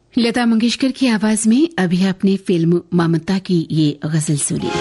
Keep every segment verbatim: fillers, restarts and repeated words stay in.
लता मंगेशकर की आवाज में अभी आपने फिल्म ममता की ये गजल सुनी।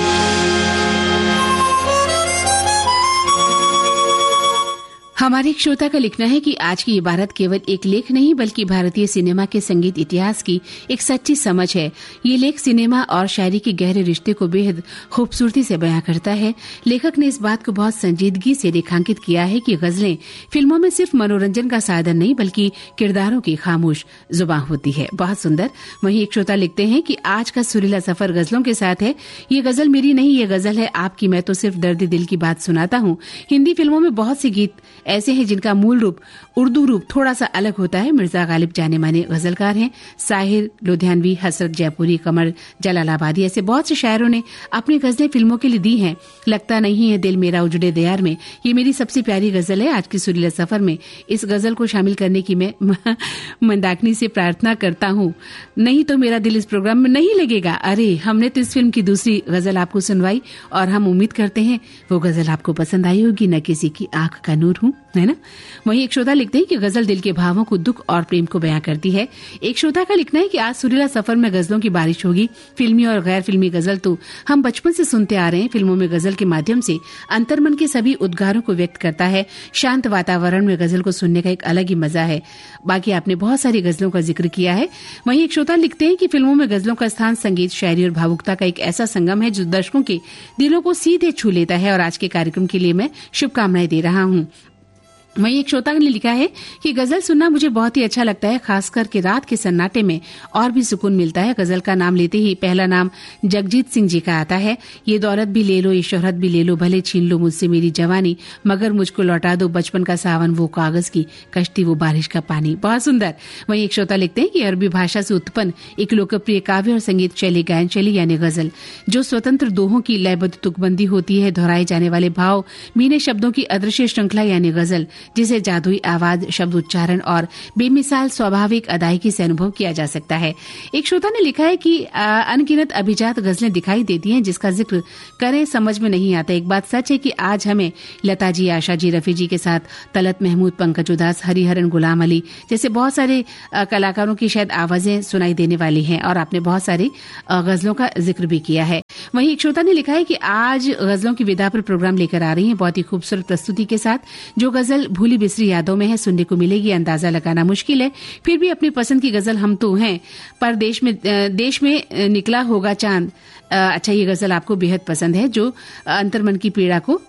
हमारे एक श्रोता का लिखना है कि आज की इबारत केवल एक लेख नहीं बल्कि भारतीय सिनेमा के संगीत इतिहास की एक सच्ची समझ है। ये लेख सिनेमा और शायरी के गहरे रिश्ते को बेहद खूबसूरती से बयां करता है। लेखक ने इस बात को बहुत संजीदगी से रेखांकित किया है कि गजलें फिल्मों में सिर्फ मनोरंजन का साधन नहीं बल्कि किरदारों की खामोश जुबान होती है। बहुत सुंदर। वहीं एक श्रोता लिखते हैं कि आज का सुरीला सफर गजलों के साथ है। ये गजल मेरी नहीं, ये गजल है आपकी। मैं तो सिर्फ दर्द दिल की बात सुनाता हूँ। हिंदी फिल्मों में बहुत से गीत ऐसे हैं जिनका मूल रूप उर्दू रूप थोड़ा सा अलग होता है। मिर्जा गालिब जाने माने गजलकार हैं। साहिर लुधियानवी, हसरत जयपुरी, कमर जलालाबादी, ऐसे बहुत से शायरों ने अपनी गजलें फिल्मों के लिए दी हैं। लगता नहीं है दिल मेरा उजड़े दयार में, ये मेरी सबसे प्यारी गजल है। आज की सुरीला सफर में इस गजल को शामिल करने की मैं मंदाकिनी से प्रार्थना करता हूँ, नहीं तो मेरा दिल इस प्रोग्राम में नहीं लगेगा। अरे, हमने तो इस फिल्म की दूसरी गजल आपको सुनवाई और हम उम्मीद करते हैं वो गजल आपको पसंद आई होगी। न किसी की आंख का नूर हूँ, है ना। वहीं एक श्रोता लिखते हैं कि गजल दिल के भावों को, दुख और प्रेम को बयां करती है। एक श्रोता का लिखना है कि आज सुरीला सफर में गजलों की बारिश होगी। फिल्मी और गैर फिल्मी गजल तो हम बचपन से सुनते आ रहे हैं। फिल्मों में गजल के माध्यम से अंतर्मन के सभी उद्गारों को व्यक्त करता है। शांत वातावरण में गजल को सुनने का एक अलग ही मजा है। बाकी आपने बहुत सारी गजलों का जिक्र किया है। वहीं एक श्रोता लिखते हैं कि फिल्मों में गजलों का स्थान संगीत, शायरी और भावुकता का एक ऐसा संगम है जो दर्शकों के दिलों को सीधे छू लेता है। और आज के कार्यक्रम के लिए मैं शुभकामनाएं दे रहा हूँ। वहीं एक श्रोता ने लिखा है कि गजल सुनना मुझे बहुत ही अच्छा लगता है, खासकर के रात के सन्नाटे में और भी सुकून मिलता है। गजल का नाम लेते ही पहला नाम जगजीत सिंह जी का आता है। ये दौलत भी ले लो, ये शोहरत भी ले लो, भले छीन लो मुझसे मेरी जवानी, मगर मुझको लौटा दो बचपन का सावन, वो कागज की कश्ती, वो बारिश का पानी। बहुत सुंदर। वहीं एक श्रोता लिखते हैं कि अरबी भाषा से उत्पन्न एक लोकप्रिय काव्य और संगीत शैली गायन शैली यानी गजल, जो स्वतंत्र दोहों की लयबद्ध तुकबंदी होती है, दोहराए जाने वाले भाव, मीने शब्दों की अदृश्य श्रृंखला यानी गजल, जिसे जादुई आवाज, शब्द उच्चारण और बेमिसाल स्वाभाविक अदायगी से अनुभव किया जा सकता है। एक श्रोता ने लिखा है कि अनगिनत अभिजात गजलें दिखाई देती हैं जिसका जिक्र करें समझ में नहीं आता। एक बात सच है कि आज हमें लता जी, आशा जी, रफी जी के साथ तलत महमूद, पंकज उदास, हरिहरन, गुलाम अली जैसे बहुत सारे कलाकारों की शायद आवाजें सुनाई देने वाली हैं। और आपने बहुत सारे गजलों का जिक्र भी किया है। वहीं एक श्रोता ने लिखा है कि आज गजलों की विदा पर प्रोग्राम लेकर आ रही हैं बहुत ही खूबसूरत प्रस्तुति के साथ। जो गजल भूली बिसरी यादों में है, सुनने को मिलेगी, अंदाजा लगाना मुश्किल है, फिर भी अपनी पसंद की गजल हम तो हैं, पर देश में देश में निकला होगा चांद। अच्छा, ये गजल आपको बेहद पसंद है, जो अंतर्मन की पीड़ा को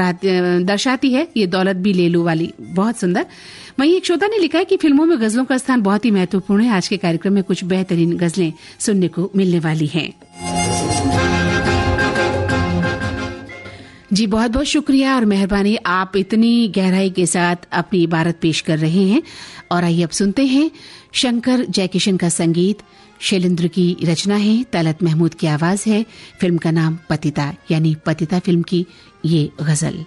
दर्शाती है। ये दौलत भी ले लो वाली, बहुत सुंदर। वहीं एक श्रोता ने लिखा है कि फिल्मों में गजलों का स्थान बहुत ही महत्वपूर्ण है। आज के कार्यक्रम में कुछ बेहतरीन गजलें सुनने को मिलने वाली हैं। जी, बहुत बहुत शुक्रिया और मेहरबानी, आप इतनी गहराई के साथ अपनी इबारत पेश कर रहे हैं। और आइए अब सुनते हैं शंकर जयकिशन का संगीत, शैलेंद्र की रचना है, तलत महमूद की आवाज है। फिल्म का नाम पतिता यानी पतिता फिल्म की ये गजल।